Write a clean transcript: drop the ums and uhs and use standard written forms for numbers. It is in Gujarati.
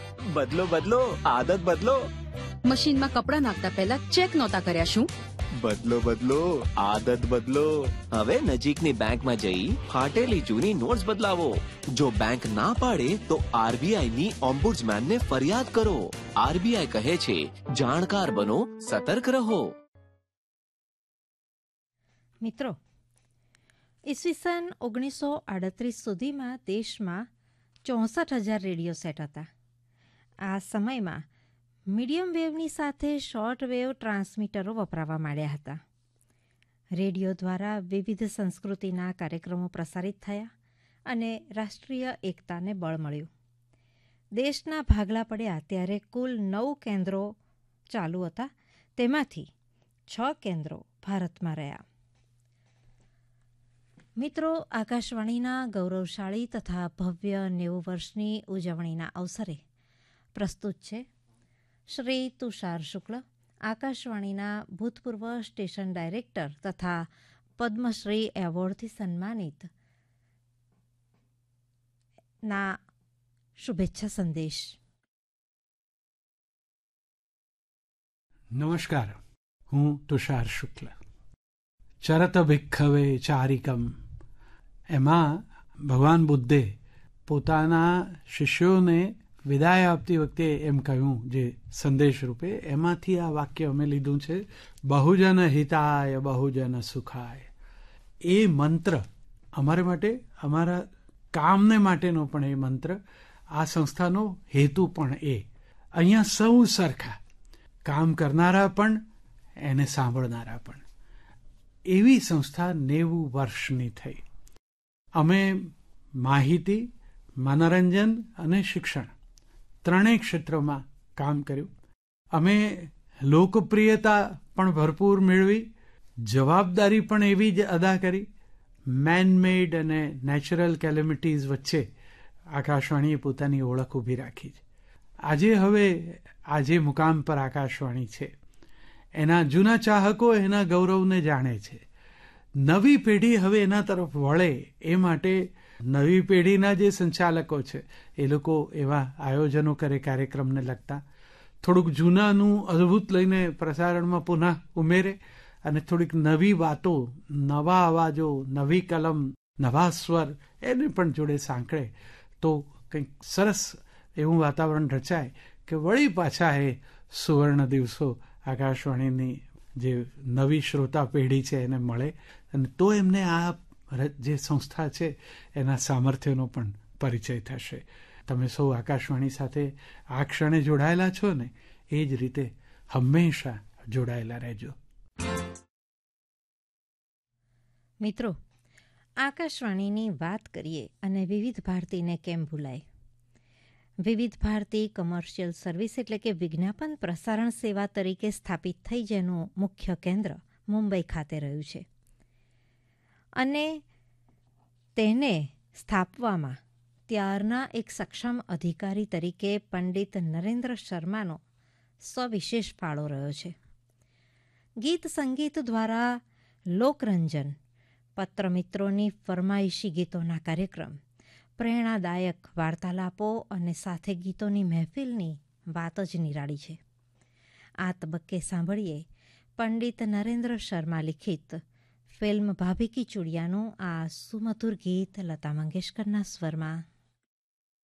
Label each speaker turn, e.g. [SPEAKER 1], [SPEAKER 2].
[SPEAKER 1] બદલો બદલો, આદત બદલો.
[SPEAKER 2] મશીનમાં કપડાં નાખતા પહેલા ચેક નહોતા કર્યા શું?
[SPEAKER 1] બદલો બદલો, આદત બદલો. હવે નજીકની બેંકમાં જઈ ફાટેલી જૂની નોટ્સ બદલાવો. જો બેંક ના પાડે તો આરબીઆઈની ઓમ્બુડ્સમેનને ફરિયાદ કરો. આરબીઆઈ કહે છે, જાણકાર બનો, સતર્ક રહો.
[SPEAKER 3] મિત્રો, ઈસવીસન 1938 સુધીમાં દેશમાં 64,000 રેડિયો સેટ હતા. આ સમયમાં મીડિયમ વેવની સાથે શોર્ટ વેવ ટ્રાન્સમીટરો વપરાવા માંડ્યા હતા. રેડિયો દ્વારા વિવિધ સંસ્કૃતિના કાર્યક્રમો પ્રસારિત થયા અને રાષ્ટ્રીય એકતાને બળ મળ્યું. દેશના ભાગલા પડ્યા ત્યારે કુલ 9 કેન્દ્રો ચાલુ હતા. તેમાંથી 6 કેન્દ્રો ભારતમાં રહ્યા. મિત્રો, આકાશવાણીના ગૌરવશાળી તથા ભવ્ય 90 વર્ષની ઉજવણીના અવસરે પ્રસ્તુત છે શ્રી તુષાર શુક્લ, આકાશવાણીના ભૂતપૂર્વ સ્ટેશન ડાયરેક્ટર તથા પદ્મશ્રી એવોર્ડથી સન્માનિત ના શુભેચ્છા સંદેશ.
[SPEAKER 4] નમસ્કાર, હું તુષાર શુક્લ. ચરત ભિક્ષવે ચારિકમ, એમાં ભગવાન બુદ્ધે પોતાના શિષ્યોને વિદાય આપતી વખતે એમ કહ્યું, જે સંદેશ રૂપે, એમાંથી આ વાક્ય અમે લીધું છે, બહુજન હિતાય બહુજન સુખાય. એ મંત્ર અમારે માટે, અમારા કામને માટેનો પણ એ મંત્ર, આ સંસ્થાનો હેતુ પણ એ. અહીંયા સૌ સરખા, કામ કરનારા પણ એને સાંભળનારા પણ. એવી સંસ્થા 90 વર્ષની થઈ. અમે માહિતી, મનોરંજન અને શિક્ષણ ત્રણેય ક્ષેત્રોમાં કામ કર્યું. અમે લોકપ્રિયતા પણ ભરપૂર મેળવી, જવાબદારી પણ એવી જ અદા કરી. મેનમેડ અને નેચરલ કેલેમિટીઝ વચ્ચે આકાશવાણીએ પોતાની ઓળખ ઊભી રાખી છે. આજે મુકામ પર આકાશવાણી છે, એના જૂના ચાહકો એના ગૌરવને જાણે છે. નવી પેઢી હવે એના તરફ વળે એ માટે નવી પેઢીના જે સંચાલકો છે એ લોકો એવા આયોજનો કરે કાર્યક્રમને લગતા. થોડુંક જૂનાનું અદ્ભુત લઈને પ્રસારણમાં પુનઃ ઉમેરે અને થોડીક નવી વાતો, નવા અવાજો, નવી કલમ, નવા સ્વર એને પણ જોડે સાંકળે તો કંઈક સરસ એવું વાતાવરણ રચાય કે વળી પાછા એ સુવર્ણ દિવસો આકાશવાણીની જે નવી શ્રોતા પેઢી છે એને મળે, અને તો એમને આ જે સંસ્થા છે એના સામર્થ્યનો પણ પરિચય થશે. તમે સૌ આકાશવાણી સાથે આ ક્ષણે જોડાયેલા છો ને, એ જ રીતે હંમેશા જોડાયેલા રહેજો.
[SPEAKER 3] મિત્રો, આકાશવાણીની વાત કરીએ અને વિવિધ ભારતીને કેમ ભૂલાય. વિવિધ ભારતી કમર્શિયલ સર્વિસ એટલે કે વિજ્ઞાપન પ્રસારણ સેવા તરીકે સ્થાપિત થઈ, જેનું મુખ્ય કેન્દ્ર મુંબઈ ખાતે રહ્યું છે. અને તેને સ્થાપવામાં ત્યારના એક સક્ષમ અધિકારી તરીકે પંડિત નરેન્દ્ર શર્માનો સવિશેષ ફાળો રહ્યો છે. ગીત સંગીત દ્વારા લોકરંજન, પત્રમિત્રોની ફરમાઈશી ગીતોના કાર્યક્રમ, પ્રેરણાદાયક વાર્તાલાપો અને સાથે ગીતોની મહેફિલની વાત જ નિરાળી છે. આ તબક્કે સાંભળીએ પંડિત નરેન્દ્ર શર્મા લિખિત ફિલ્મ ભાભી કી ચુડિયાનું આ સુમધુર ગીત લતા મંગેશકરના સ્વરમાં.